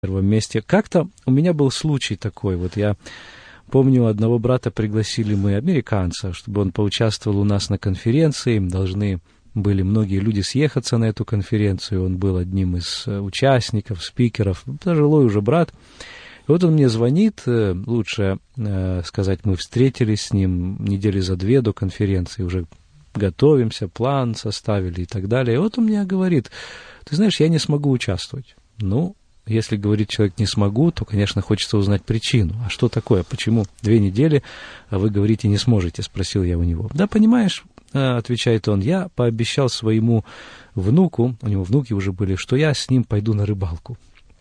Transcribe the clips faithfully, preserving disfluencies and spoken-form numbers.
первом месте. Как-то у меня был случай такой, вот я помню, одного брата пригласили мы, американца, чтобы он поучаствовал у нас на конференции, должны были многие люди съехаться на эту конференцию, он был одним из участников, спикеров, пожилой уже брат. И вот он мне звонит, лучше сказать, мы встретились с ним недели за две до конференции, уже готовимся, план составили и так далее. И вот он мне говорит: ты знаешь, я не смогу участвовать. Ну, если говорит человек «не смогу», то, конечно, хочется узнать причину. А что такое? Почему две недели, а вы говорите «не сможете», спросил я у него. Да, понимаешь, отвечает он, я пообещал своему внуку, у него внуки уже были, что я с ним пойду на рыбалку.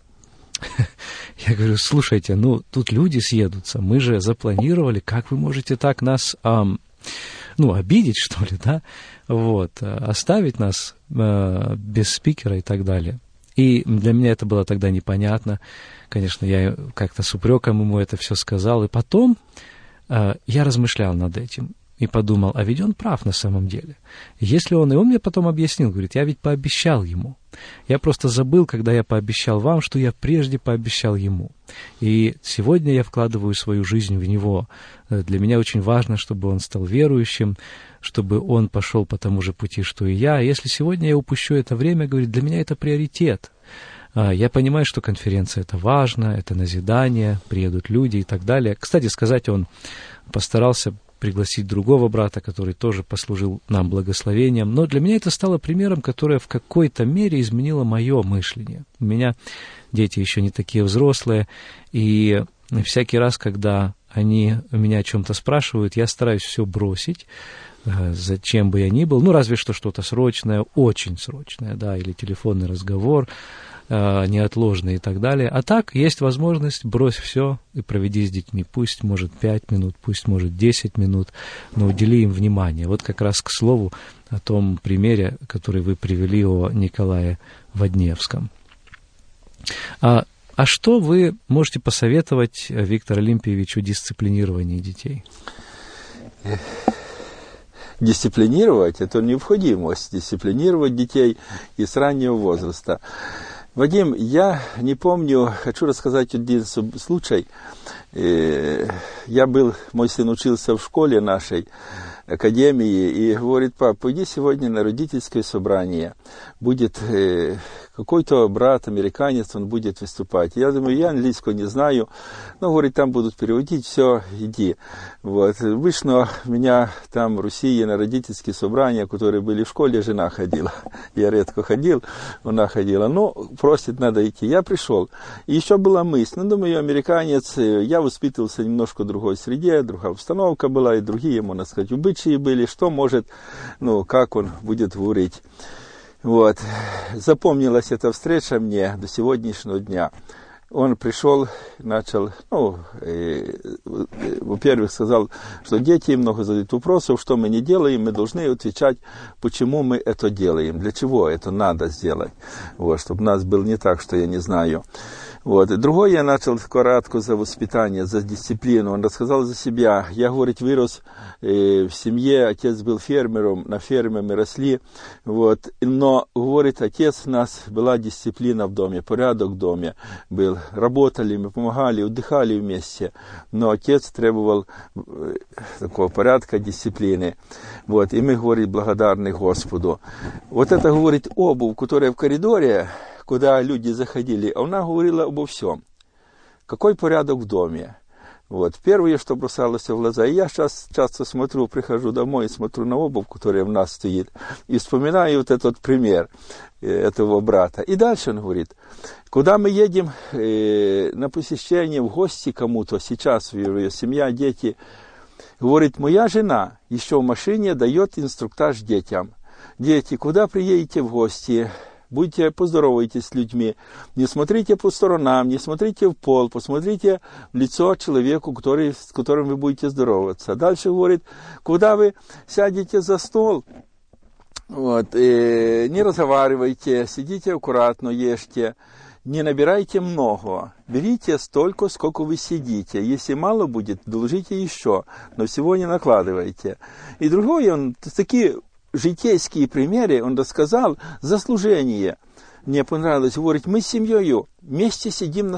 Я говорю: слушайте, ну, тут люди съедутся, мы же запланировали, как вы можете так нас, ам, ну, обидеть, что ли, да, вот, оставить нас а, без спикера и так далее. И для меня это было тогда непонятно. Конечно, я как-то с упреком ему это все сказал. И потом э, я размышлял над этим и подумал, а ведь он прав на самом деле. Если он, и он мне потом объяснил, говорит, я ведь пообещал ему. Я просто забыл, когда я пообещал вам, что я прежде пообещал ему. И сегодня я вкладываю свою жизнь в него. Для меня очень важно, чтобы он стал верующим, чтобы он пошел по тому же пути, что и я. Если сегодня я упущу это время, говорит, для меня это приоритет. Я понимаю, что конференция — это важно, это назидание, приедут люди и так далее. Кстати сказать, он постарался пригласить другого брата, который тоже послужил нам благословением. Но для меня это стало примером, которое в какой-то мере изменило мое мышление. У меня дети еще не такие взрослые, и всякий раз, когда они меня о чем-то спрашивают, я стараюсь все бросить, зачем бы я ни был, ну, разве что что-то срочное, очень срочное, да, или телефонный разговор, неотложные и так далее. А так, есть возможность, брось все и проведи с детьми. Пусть, может, пять минут, пусть, может, десять минут, но удели им внимание. Вот как раз к слову о том примере, который вы привели о Николае Водневском. А, а что вы можете посоветовать Виктору Олимпиевичу о дисциплинировании детей? Дисциплинировать – это необходимость. Дисциплинировать детей и с раннего возраста. Вадим, я не помню, хочу рассказать один случай. Я был, мой сын учился в школе нашей, академии, и говорит: пап, пойди сегодня на родительское собрание. Будет какой-то брат, американец, он будет выступать. Я думаю, я английского не знаю, но, говорит, там будут переводить, все, иди. Вот. Вышло меня там в России на родительские собрания, которые были в школе, жена ходила. Я редко ходил, она ходила. Ну, просит, надо идти. Я пришел. И еще была мысль, ну, думаю, американец, я воспитывался немножко в другой среде, другая обстановка была, и другие, можно сказать, обычаи были, что может, ну, как он будет говорить. Вот. Запомнилась эта встреча мне до сегодняшнего дня. Он пришел, начал, ну, э, э, во-первых, сказал, что дети много задают вопросов, что мы не делаем, мы должны отвечать, почему мы это делаем, для чего это надо сделать, вот, чтобы у нас было не так, что я не знаю. Вот. И другой я начал коротко за воспитание, за дисциплину. Он рассказал за себя. Я, говорит, вырос э, в семье, отец был фермером, на ферме мы росли. Вот. Но, говорит, отец у нас, была дисциплина в доме, порядок в доме был. Работали, мы помогали, отдыхали вместе. Но отец требовал э, такого порядка, дисциплины. Вот. И мы, говорит, благодарны Господу. Вот это, говорит, обувь, которая в коридоре, куда люди заходили, она говорила обо всем. Какой порядок в доме. Вот. Первое, что бросалось в глаза. И я сейчас часто смотрю, прихожу домой и смотрю на обувь, которая в нас стоит, и вспоминаю вот этот пример этого брата. И дальше он говорит, куда мы едем э, на посещение, в гости кому-то, сейчас ее семья, дети, говорит, моя жена еще в машине дает инструктаж детям. Дети, куда приедете в гости? Будьте, поздоровайтесь с людьми, не смотрите по сторонам, не смотрите в пол, посмотрите в лицо человеку, который, с которым вы будете здороваться. Дальше говорит, куда вы сядете за стол, вот, и не разговаривайте, сидите аккуратно, ешьте, не набирайте много, берите столько, сколько вы сидите. Если мало будет, доложите еще, но всего не накладывайте. И другой, он такие житейские примеры, он рассказал за служение. мне понравилось, говорить, мы с семьей вместе сидим на